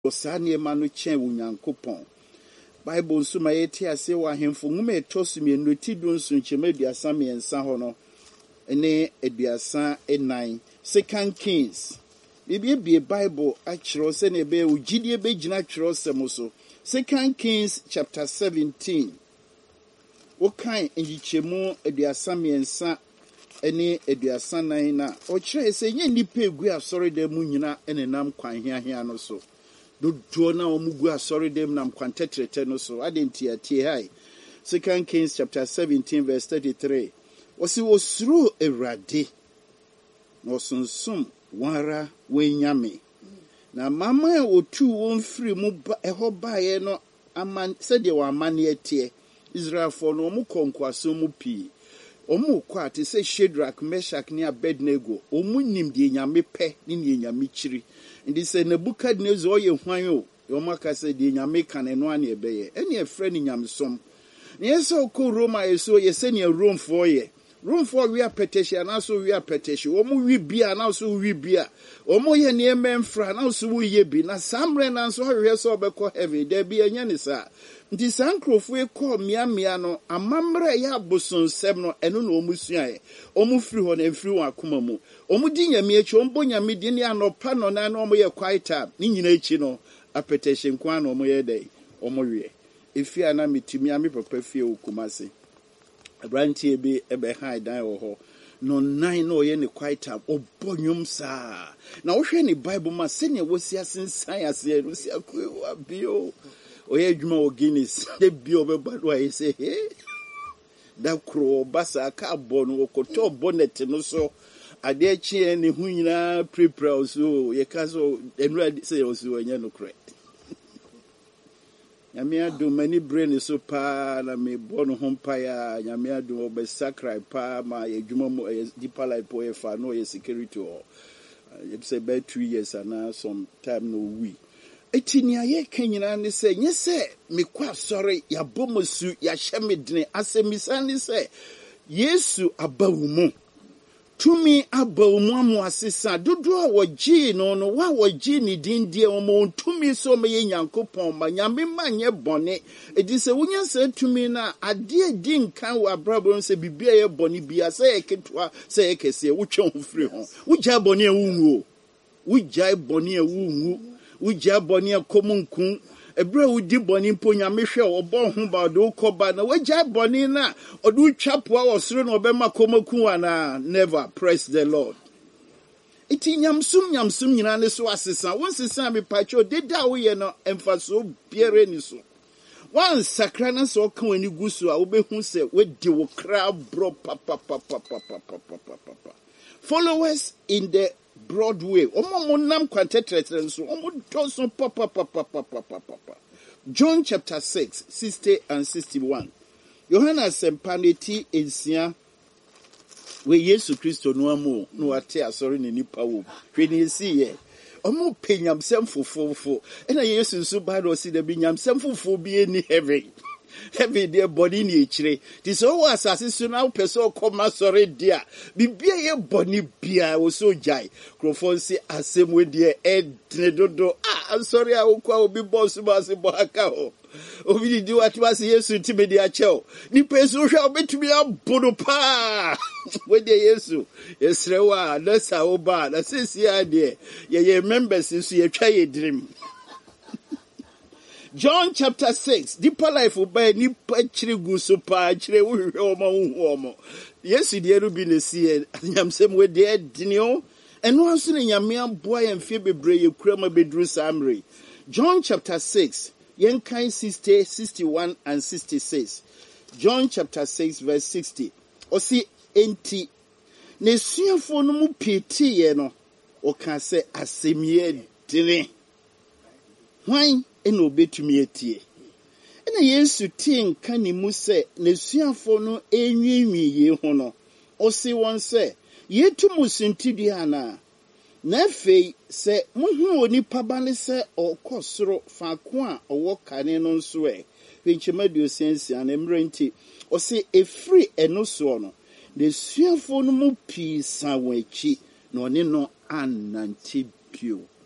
Osani emanu chen Unyankopon. Bible suma yeti ase wa hemfo ngume etosumi enoti dunsu ncheme aduasa miensa hono ene aduasa enan. Second Kings. Bibie Bible achiro se ne be ugidie be gina chiro semoso. Second Kings chapter 17. Wokan enjichemu aduasa miensa ene aduasa nan na ochire se nye nipa egu asori de mu nyina ene nam kwan hia no so. Do na omugu asori dem nam kwantetrete no so adenti atie hai. Second Kings chapter 17 verse 33. Wasi wosuru Ewurade na osonsum wara wenyame. Na mama otu won firi mu eho baaye no aman sede wa amane atie. Israel for no mu konkwaso mu pi. Omu kwa te se Shadrach, Meshach ni Abednego. Omu nim de nyame pe ni nyame chiri. Ndi se Nebukadnezar ye hwan o. Yomaka se de nyame kan eno ane ebeye. Ene efre ni nyamesom. Ni eso ko Roma eso ye se ni Rome for ye. Rome for we apetition and so we apetition. Omu wi bia na so wi bia. Omu ye ne emfra na so wi ye bi. Na samre na so hwe so obekọ heaven. There be anya ni sa. Nti sankrofo e call mia no amamre ya boson sem no eno na omusuae omufiri ho na mfiri wa akoma mu omudi nyame echi ombo nyame di ne anopa no na omo ye quiet ni nyina echi no apetition kwa na omo ye dai omo wie efia na mitimi ame papa fie okumase abrantie bi ebe high dan wo ho no nine no ye ne quiet obonyum sa na wo hwe ni Bible ma se ne wosi asensan ase no si akwa bio Oye juma o Guinness de bi obebado ayi se da kro basa ka bonu okoto bonnet no so ade chi ni hu nyina prepare so ye ka so enura se o so anya no kre nyame adu mani brain so pa na me bonu ho pa ya nyame adu obesakrai pa ma ye juma mo deeper life po ye fa no ye security o ye say by 2 years and some time no we Etinia ye kenyina ni se nye se mekwa sori ya bomosu ya shemedine asemisa ni se Yesu abawumu tumi abawumu amu asisa dudu waji no wa waji ni dindie omo tumi so me Nyankopon ma nyame manye bone edise wunya se tumi na ade din kan wa brabon se bibia ye bone bia se eketwa se ekese wutwe ho firi ho wugya bone ewungu wugya bone ewungu Uja boni akomunkun ebre udi boni mpo nyame hwe obo ho ba do koba na waja boni na odu twapoa osoro na obema komakun ana never praise the Lord. Iti nyamsum nyina ne so asesa won sesa me pacho deda wo ye no emfaso biere ni so wan sakra na so kan wani gusu a obehu se wedi wo kra bro papa. Followers in the Broadway. Omo nam kwantetre so omo doso papa. John chapter 6, 60 and 61. Yohana sempaneti ensia we Yesu Kristo no amu no ate asori ne nipa wo. Hwe ne si ye. Omo penyamsem fofofo. Ena Yesu so ba do si da bi nyamsem fofo bi eni heaven. Heavy dear body ni chire. This all was assassin now person come sorry dear. Bibia ye body bia was so jai. Crofon say asem we dear ed dodo. I'm sorry I will call be boss bohaka. Obi di what was Yesu timidi acho. Ni person shall be to be a bono pa. When de Yesu. Yes rewa. That's how bad. That's his idea. Ye members since you try a dream. John chapter 6. Deeper life obey ni pachiri gusu pa chire wo omo. Yes die rubi ne sie nyamsem we de dinio. Eno anso ne nyame aboa ye mfie bebre ye kura ma bedru samre. John chapter 6. Yenkai 60, 61 and 66. John chapter 6 verse 60. Osi enti ne suafo no mu peti ye no o ka se asemie dine. Hwan eno betumi etie ena Yesu tie nka ni mu se nesuafo no enwiinwi ye ho no osi won se yetumu sintidi ana na afei se muhu onipa bane se okosoro faako a owo kane no nso hwenchemadio sensi ana mrenti osi efri eno so no nesuafo no mu pi sawachi no ne no ananti bio